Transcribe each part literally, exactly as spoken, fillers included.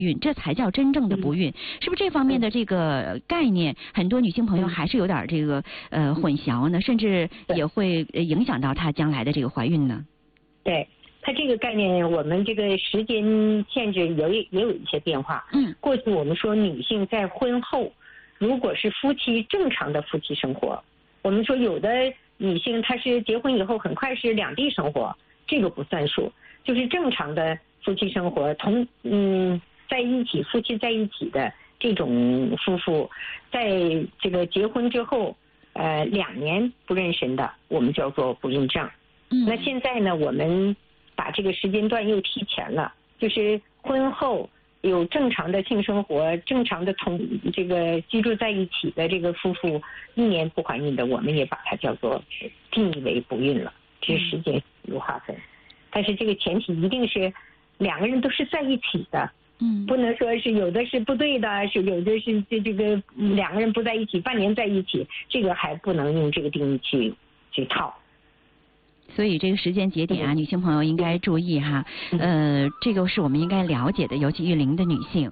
孕，这才叫真正的不孕。是不是这方面的这个概念，很多女性朋友还是有点这个呃混淆呢，甚至也会影响到她将来的这个怀孕呢？ 对。它这个概念，我们这个时间限制也也有一些变化。 嗯， 过去我们说女性在婚后，如果是夫妻正常的夫妻生活，我们说有的女性她是结婚以后很快是两地生活，这个不算数，就是正常的夫妻生活，同嗯在一起夫妻在一起的这种夫妇，在这个结婚之后，呃两年不妊娠的，我们叫做不孕症。 嗯， 那现在呢，我们把这个时间段又提前了，就是婚后有正常的性生活、正常的同这个居住在一起的这个夫妇，一年不怀孕的，我们也把它叫做定义为不孕了，这是时间有划分。但是这个前提一定是两个人都是在一起的， 嗯， 不能说是有的是不对的，是有的是这这个两个人不在一起，半年在一起，这个还不能用这个定义去去套。 所以这个时间节点啊，女性朋友应该注意哈，呃，这个是我们应该了解的，尤其育龄的女性。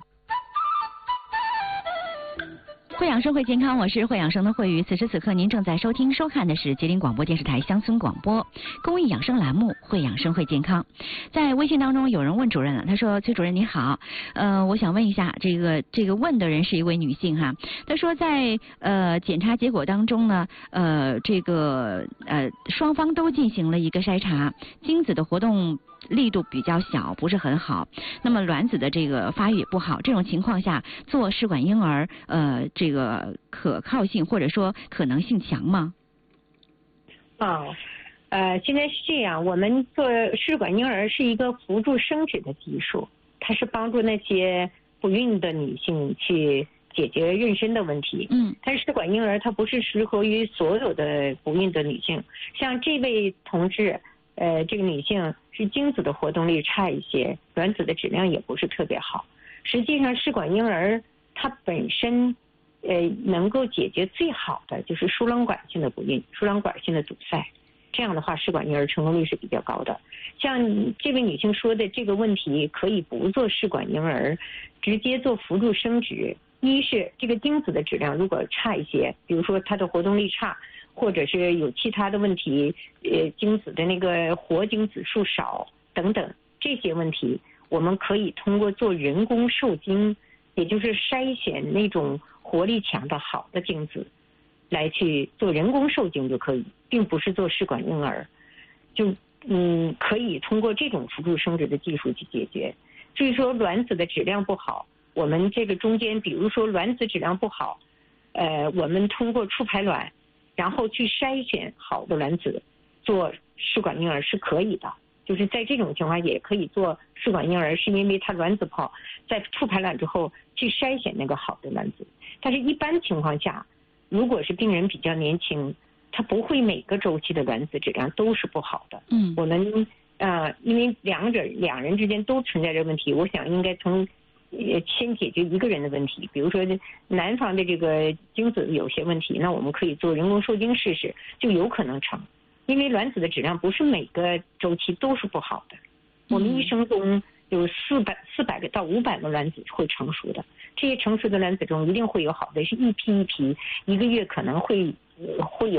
会养生会健康，我是会养生的慧宇。此时此刻，您正在收听收看的是吉林广播电视台乡村广播公益养生栏目《会养生会健康》。在微信当中，有人问主任了，他说：“崔主任你好，呃，我想问一下，这个这个问的人是一位女性哈，她说在呃检查结果当中呢，呃这个呃双方都进行了一个筛查，精子的活动力度比较小，不是很好，那么卵子的这个发育也不好，这种情况下做试管婴儿，呃，这个可靠性或者说可能性强吗？” 哦，呃，现在是这样，我们做试管婴儿是一个辅助生殖的技术，它是帮助那些不孕的女性去解决妊娠的问题。 嗯， 但是试管婴儿它不是适合于所有的不孕的女性，像这位同志。呃，这个女性是精子的活动力差一些，卵子的质量也不是特别好。实际上，试管婴儿它本身，呃，能够解决最好的就是输卵管性的不孕、输卵管性的堵塞。这样的话，试管婴儿成功率是比较高的。像这位女性说的这个问题，可以不做试管婴儿，直接做辅助生殖。一是这个精子的质量如果差一些，比如说它的活动力差。或者是有其他的问题，呃，精子的那个活精子数少等等这些问题，我们可以通过做人工受精，也就是筛选那种活力强的好的精子，来去做人工受精就可以，并不是做试管婴儿，就嗯可以通过这种辅助生殖的技术去解决。至于说卵子的质量不好，我们这个中间，比如说卵子质量不好，呃，我们通过促排卵。然后去筛选好的卵子，做试管婴儿是可以的。就是在这种情况也可以做试管婴儿，是因为它卵子不好，在促排卵之后去筛选那个好的卵子。但是一般情况下，如果是病人比较年轻，他不会每个周期的卵子质量都是不好的。 嗯， 我们呃，因为两者两人之间都存在着问题，我想应该从。呃，先解决一个人的问题，比如说男方的这个精子有些问题，那我们可以做人工受精试试，就有可能成。因为卵子的质量不是每个周期都是不好的，我们一生中有四百四百个到五百个卵子会成熟的，这些成熟的卵子中一定会有好的，是一批一批，一个月可能会会有。